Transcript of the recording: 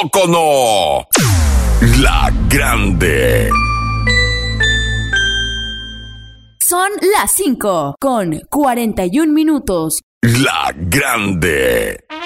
poco no? La Grande. Son las 5 con 41 minutos. La Grande.